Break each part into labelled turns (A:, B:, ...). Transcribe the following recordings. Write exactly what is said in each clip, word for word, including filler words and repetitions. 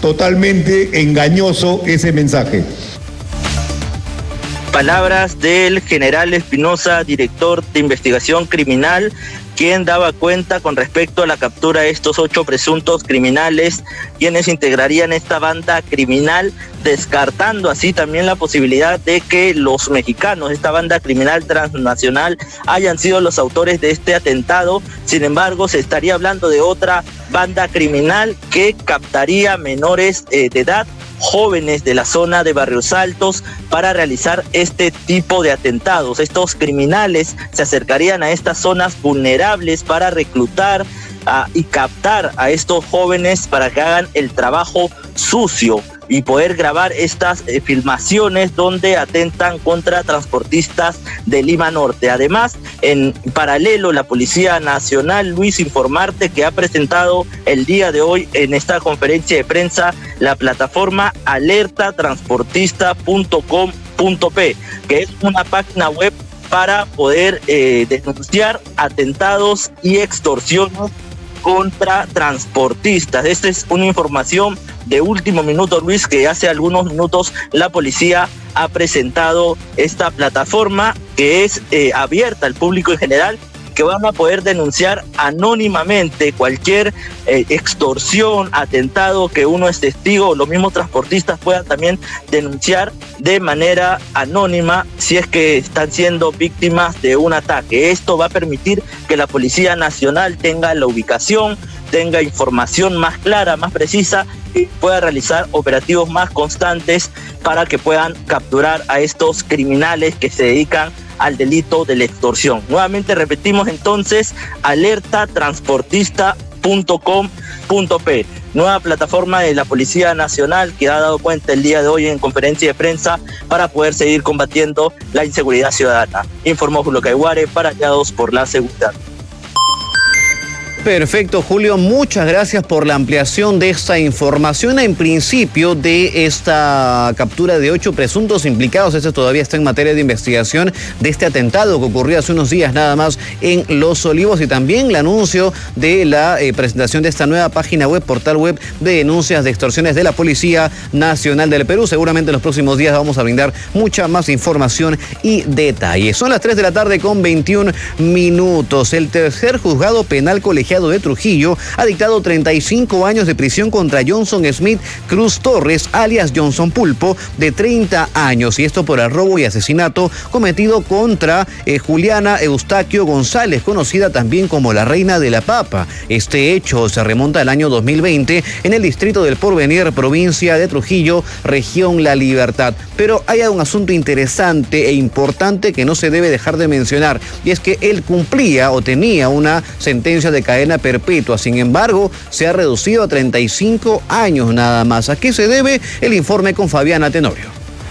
A: totalmente engañoso ese mensaje.
B: Palabras del general Espinosa, director de investigación criminal, quien daba cuenta con respecto a la captura de estos ocho presuntos criminales, quienes integrarían esta banda criminal, descartando así también la posibilidad de que los mexicanos, esta banda criminal transnacional, hayan sido los autores de este atentado. Sin embargo, se estaría hablando de otra banda criminal que captaría menores eh, de edad, jóvenes de la zona de Barrios Altos, para realizar este tipo de atentados. Estos criminales se acercarían a estas zonas vulnerables para reclutar uh, y captar a estos jóvenes para que hagan el trabajo sucio y poder grabar estas eh, filmaciones donde atentan contra transportistas de Lima Norte. Además, en paralelo, la Policía Nacional, Luis, informarte que ha presentado el día de hoy en esta conferencia de prensa la plataforma alerta transportista punto com punto pe, que es una página web para poder eh, denunciar atentados y extorsiones contra transportistas. Esta es una información de último minuto, Luis, que hace algunos minutos la policía ha presentado esta plataforma que es eh, abierta al público en general, que van a poder denunciar anónimamente cualquier eh, extorsión, atentado que uno es testigo. Los mismos transportistas puedan también denunciar de manera anónima si es que están siendo víctimas de un ataque. Esto va a permitir que la Policía Nacional tenga la ubicación, tenga información más clara, más precisa, y pueda realizar operativos más constantes para que puedan capturar a estos criminales que se dedican al delito de la extorsión. Nuevamente repetimos entonces, alerta transportista punto com punto pe, nueva plataforma de la Policía Nacional que ha dado cuenta el día de hoy en conferencia de prensa para poder seguir combatiendo la inseguridad ciudadana. Informó Julio Caiguare para Aliados por la Seguridad.
C: Perfecto, Julio, muchas gracias por la ampliación de esta información. En principio de esta captura de ocho presuntos implicados, este todavía está en materia de investigación de este atentado que ocurrió hace unos días nada más en Los Olivos, y también el anuncio de la eh, presentación de esta nueva página web, portal web de denuncias de extorsiones de la Policía Nacional del Perú. Seguramente en los próximos días vamos a brindar mucha más información y detalles. Son las tres de la tarde con veintiún minutos. El tercer juzgado penal colegiado de Trujillo ha dictado treinta y cinco años de prisión contra Johnson Smith Cruz Torres, alias Johnson Pulpo, de treinta años, y esto por el robo y asesinato cometido contra eh, Juliana Eustaquio González, conocida también como la Reina de la Papa. Este hecho se remonta al año dos mil veinte en el distrito del Porvenir, provincia de Trujillo, región La Libertad. Pero hay un asunto interesante e importante que no se debe dejar de mencionar, y es que él cumplía o tenía una sentencia de cadena perpetua. Sin embargo, se ha reducido a treinta y cinco años nada más. ¿A qué se debe? El informe con Fabiana Tenorio.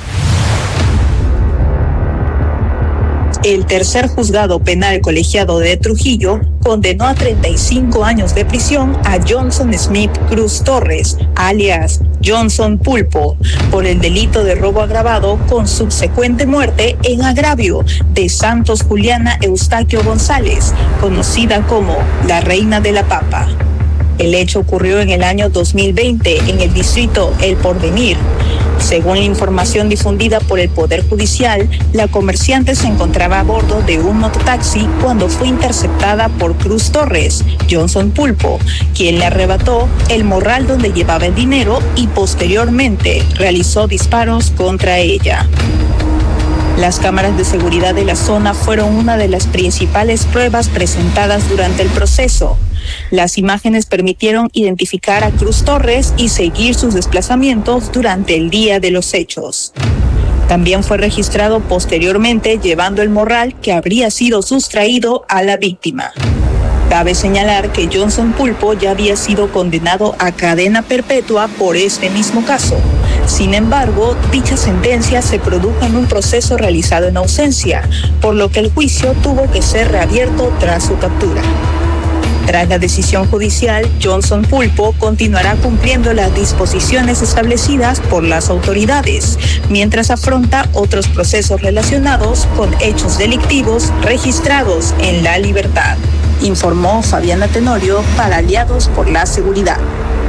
D: El tercer juzgado penal colegiado de Trujillo condenó a treinta y cinco años de prisión a Johnson Smith Cruz Torres, alias Johnson Pulpo, por el delito de robo agravado con subsecuente muerte en agravio de Santos Juliana Eustaquio González, conocida como la Reina de la Papa. El hecho ocurrió en el año dos mil veinte en el distrito El Porvenir. Según la información difundida por el Poder Judicial, la comerciante se encontraba a bordo de un mototaxi cuando fue interceptada por Cruz Torres, Johnson Pulpo, quien le arrebató el morral donde llevaba el dinero y posteriormente realizó disparos contra ella. Las cámaras de seguridad de la zona fueron una de las principales pruebas presentadas durante el proceso. Las imágenes permitieron identificar a Cruz Torres y seguir sus desplazamientos durante el día de los hechos. También fue registrado posteriormente llevando el morral que habría sido sustraído a la víctima. Cabe señalar que Johnson Pulpo ya había sido condenado a cadena perpetua por este mismo caso. Sin embargo, dicha sentencia se produjo en un proceso realizado en ausencia, por lo que el juicio tuvo que ser reabierto tras su captura. Tras la decisión judicial, Johnson Pulpo continuará cumpliendo las disposiciones establecidas por las autoridades, mientras afronta otros procesos relacionados con hechos delictivos registrados en La Libertad. Informó Fabiana Tenorio para Aliados por la Seguridad.